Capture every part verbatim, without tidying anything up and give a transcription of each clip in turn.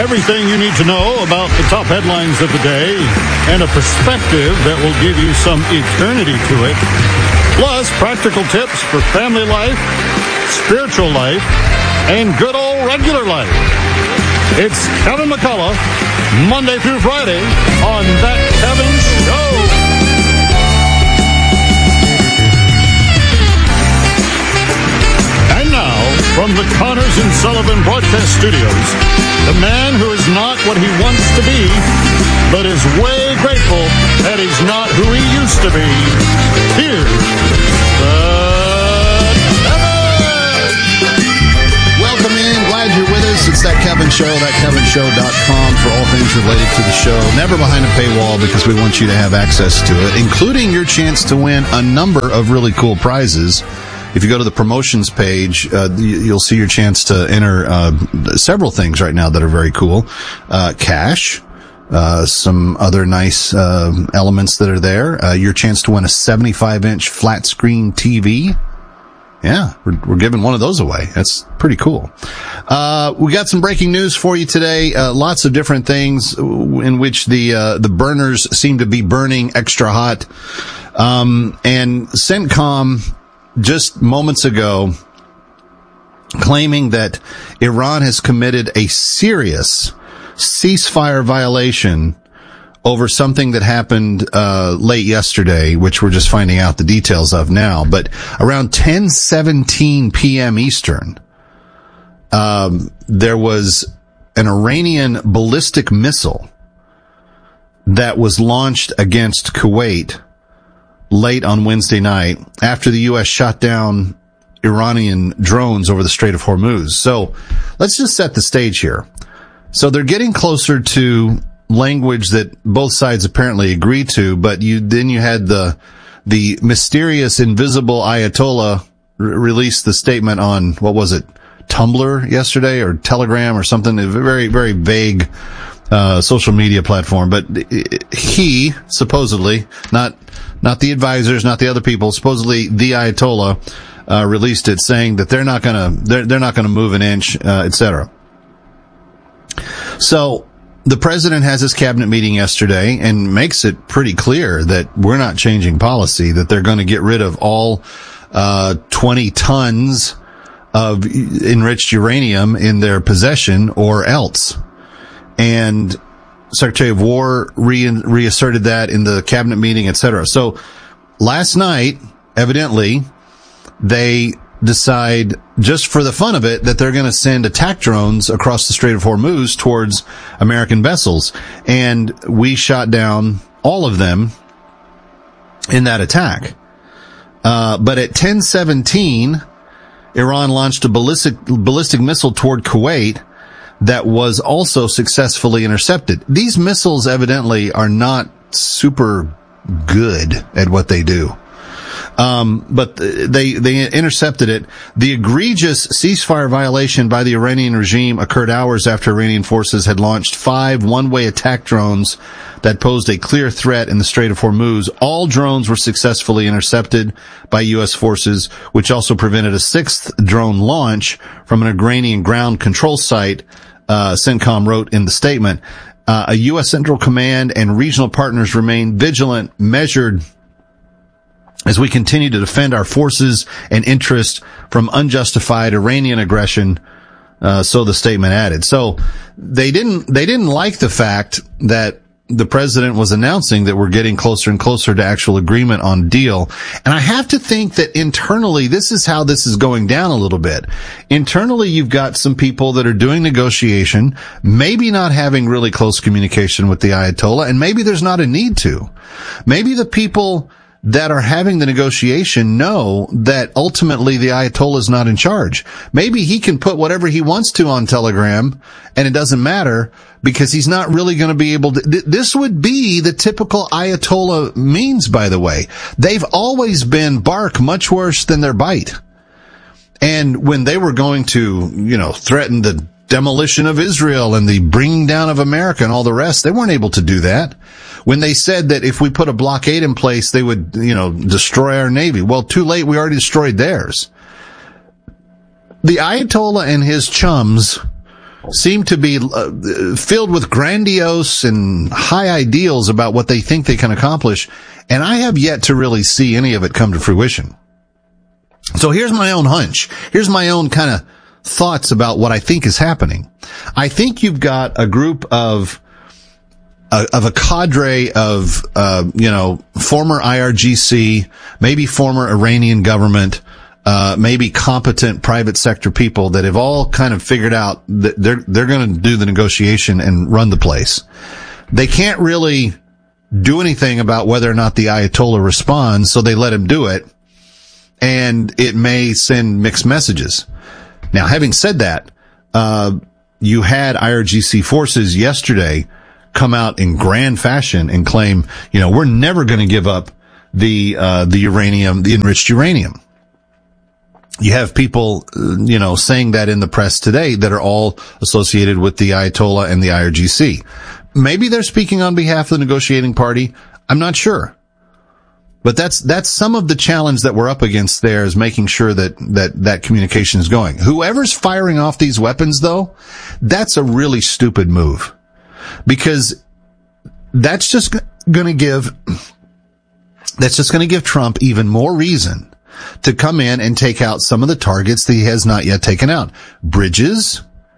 Everything you need to know about the top headlines of the day and a perspective that will give you some eternity to it. Plus, practical tips for family life, spiritual life, and good old regular life. It's Kevin McCullough, Monday through Friday on That Kevin Show. And now, from the Connors and Sullivan Broadcast Studios, the man who is not what he wants to be, but is way grateful that he's not who he used to be. Here's the Kevin! Welcome in. Glad you're with us. It's That Kevin Show, that kevin show dot com for all things related to the show. Never behind a paywall because we want you to have access to it, including your chance to win a number of really cool prizes. If you go to the promotions page, uh, you'll see your chance to enter uh, several things right now that are very cool. Uh, cash, uh, some other nice uh, elements that are there. Uh, your chance to win a seventy-five inch flat screen T V. Yeah, we're, we're giving one of those away. That's pretty cool. Uh, we got some breaking news for you today. Uh, lots of different things in which the uh, the burners seem to be burning extra hot. Um, and CENTCOM just moments ago claiming that Iran has committed a serious ceasefire violation over something that happened uh late yesterday, which we're just finding out the details of now. But around ten seventeen p.m. Eastern, um there was an Iranian ballistic missile that was launched against Kuwait late on Wednesday night after the U S shot down Iranian drones over the Strait of Hormuz. So let's just set the stage here. So they're getting closer to language that both sides apparently agree to, but you then you had the the mysterious invisible Ayatollah re- release the statement on, what was it, Tumblr yesterday or Telegram or something, a very, very vague uh social media platform. But he supposedly, not not the advisors, not the other people, supposedly the Ayatollah uh released it saying that they're not gonna they're they're not gonna move an inch, uh et cetera. So the president has his cabinet meeting yesterday and makes it pretty clear that we're not changing policy, that they're going to get rid of all uh twenty tons of enriched uranium in their possession or else. And Secretary of War re- reasserted that in the cabinet meeting, et cetera. So last night, evidently, they decide, just for the fun of it, that they're going to send attack drones across the Strait of Hormuz towards American vessels. And we shot down all of them in that attack. Uh, but at ten seventeen, Iran launched a ballistic, ballistic missile toward Kuwait that was also successfully intercepted. These missiles evidently are not super good at what they do. Um, but they, they intercepted it. The egregious ceasefire violation by the Iranian regime occurred hours after Iranian forces had launched five one-way attack drones that posed a clear threat in the Strait of Hormuz. All drones were successfully intercepted by U S forces, which also prevented a sixth drone launch from an Iranian ground control site, uh, CENTCOM wrote in the statement. Uh, a U S Central Command and regional partners remain vigilant, measured, as we continue to defend our forces and interests from unjustified Iranian aggression, uh, so the statement added. So they didn't, they didn't like the fact that the president was announcing that we're getting closer and closer to actual agreement on deal. And I have to think that internally, this is how this is going down a little bit. Internally, you've got some people that are doing negotiation, maybe not having really close communication with the Ayatollah, and maybe there's not a need to. Maybe the people that are having the negotiation know that ultimately the Ayatollah is not in charge. Maybe he can put whatever he wants to on Telegram and it doesn't matter because he's not really going to be able to. Th- this would be the typical Ayatollah means, by the way. They've always been bark much worse than their bite. And when they were going to, you know, threaten the demolition of Israel and the bringing down of America and all the rest, they weren't able to do that. When they said that if we put a blockade in place, they would, you know, destroy our Navy. Well, too late. We already destroyed theirs. The Ayatollah and his chums seem to be uh, filled with grandiose and high ideals about what they think they can accomplish. And I have yet to really see any of it come to fruition. So here's my own hunch. Here's my own kind of thoughts about what I think is happening. I think you've got a group of uh, of a cadre of uh, you know former I R G C, maybe former Iranian government, uh maybe competent private sector people that have all kind of figured out that they're they're going to do the negotiation and run the place. They can't really do anything about whether or not the Ayatollah responds, so they let him do it, and it may send mixed messages. Now, having said that, uh, you had I R G C forces yesterday come out in grand fashion and claim, you know, we're never going to give up the, uh, the uranium, the enriched uranium. You have people, you know, saying that in the press today that are all associated with the Ayatollah and the I R G C. Maybe they're speaking on behalf of the negotiating party. I'm not sure. But that's, that's some of the challenge that we're up against there, is making sure that, that, that communication is going. Whoever's firing off these weapons, though, that's a really stupid move. Because that's just going to give, that's just going to give Trump even more reason to come in and take out some of the targets that he has not yet taken out. Bridges,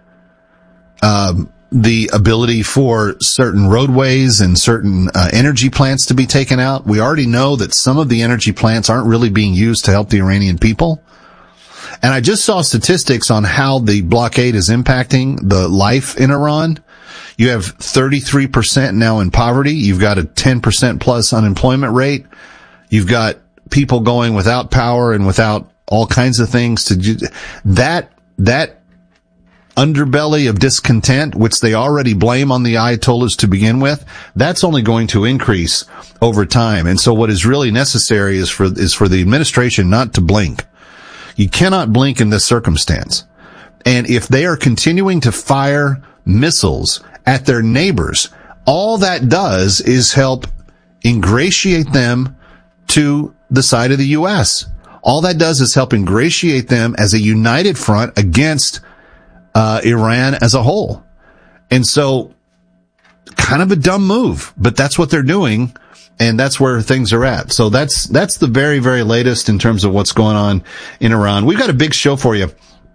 um, the ability for certain roadways and certain uh, energy plants to be taken out. We already know that some of the energy plants aren't really being used to help the Iranian people. And I just saw statistics on how the blockade is impacting the life in Iran. You have thirty-three percent now in poverty. You've got a ten percent plus unemployment rate. You've got people going without power and without all kinds of things to do that, that underbelly of discontent, which they already blame on the Ayatollahs to begin with, that's only going to increase over time. And so what is really necessary is for, is for the administration not to blink. You cannot blink in this circumstance. And if they are continuing to fire missiles at their neighbors, all that does is help ingratiate them to the side of the U S. All that does is help ingratiate them as a united front against uh Iran as a whole. And so, kind of a dumb move, but that's what they're doing, and that's where things are at. So that's that's the very, very latest in terms of what's going on in Iran. We've got a big show for you.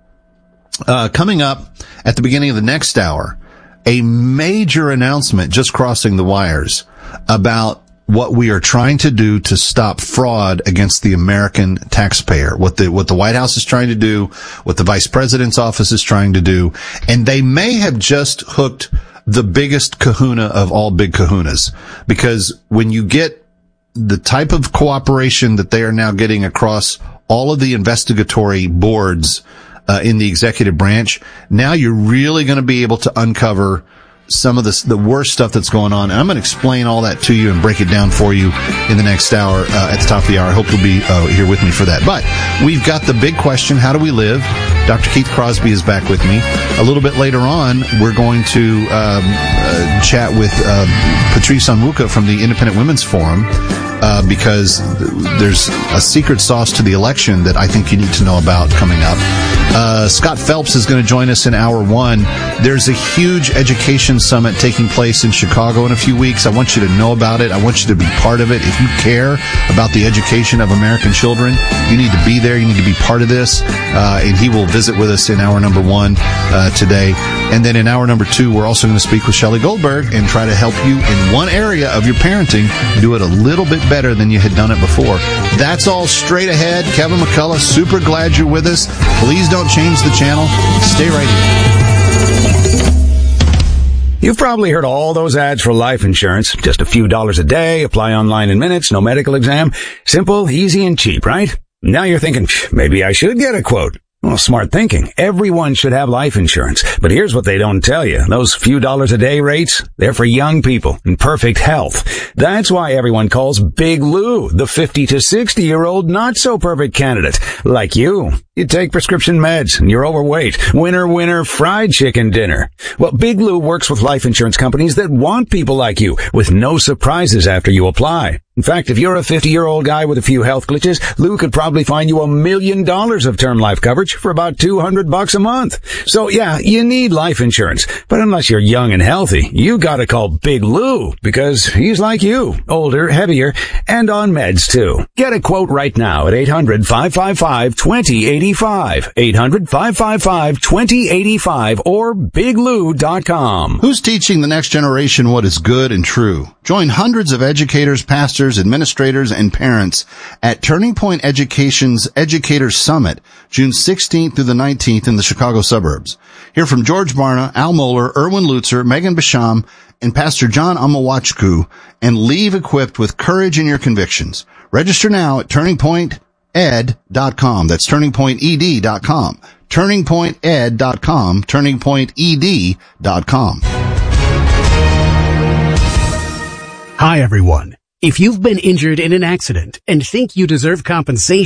Uh coming up at the beginning of the next hour, a major announcement just crossing the wires about what we are trying to do to stop fraud against the American taxpayer, what the, what the White House is trying to do, what the Vice President's office is trying to do. And they may have just hooked the biggest kahuna of all big kahunas, because when you get the type of cooperation that they are now getting across all of the investigatory boards, uh, in the executive branch, now you're really going to be able to uncover some of this, the worst stuff that's going on. And I'm going to explain all that to you and break it down for you in the next hour, uh, at the top of the hour. I hope you'll be uh, here with me for that. But we've got the big question, how do we live? Doctor Keith Crosby is back with me. A little bit later on, we're going to um, uh, chat with uh, Patrice Onwuka from the Independent Women's Forum, uh, because there's a secret sauce to the election that I think you need to know about coming up. Uh, Scott Phelps is going to join us in hour one. There's a huge education summit taking place in Chicago in a few weeks. I want you to know about it. I want you to be part of it. If you care about the education of American children, you need to be there. You need to be part of this. Uh, and he will visit with us in hour number one, uh, today. And then in hour number two, we're also going to speak with Shelley Goldberg and try to help you in one area of your parenting do it a little bit better than you had done it before. That's all straight ahead. Kevin McCullough, super glad you're with us. Please don't change the channel. Stay right here. You've probably heard all those ads for life insurance. Just a few dollars a day, apply online in minutes, no medical exam. Simple, easy, and cheap, right? Now you're thinking, maybe I should get a quote. Well, smart thinking. Everyone should have life insurance. But here's what they don't tell you. Those few dollars a day rates, they're for young people in perfect health. That's why everyone calls Big Lou the fifty to sixty year old not so perfect candidate. Like you. You take prescription meds and you're overweight. Winner, winner, fried chicken dinner. Well, Big Lou works with life insurance companies that want people like you with no surprises after you apply. In fact, if you're a fifty-year-old guy with a few health glitches, Lou could probably find you a million dollars of term life coverage for about two hundred bucks a month. So yeah, you need life insurance. But unless you're young and healthy, you gotta call Big Lou, because he's like you, older, heavier, and on meds too. Get a quote right now at eight hundred, five five five, two zero eight five, eight hundred, five five five, two zero eight five, or big lou dot com. Who's teaching the next generation what is good and true? Join hundreds of educators, pastors, administrators, and parents at Turning Point Education's Educators Summit, June sixteenth through the nineteenth in the Chicago suburbs. Hear from George Barna, Al Mohler, Erwin Lutzer, Megan Basham, and Pastor John Amawachku, and leave equipped with courage in your convictions. Register now at turning point ed dot com. That's turning point ed dot com. turning point ed dot com. turning point ed dot com. Hi, everyone. If you've been injured in an accident and think you deserve compensation,